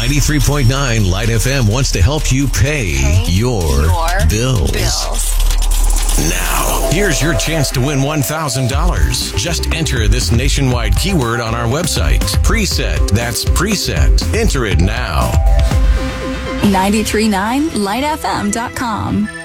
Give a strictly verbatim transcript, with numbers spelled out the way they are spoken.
ninety-three point nine Light F M wants to help you pay, pay your, your bills. bills. Now, here's your chance to win one thousand dollars. Just enter this nationwide keyword on our website. Preset. That's preset. Enter it now. nine three nine light f m dot com.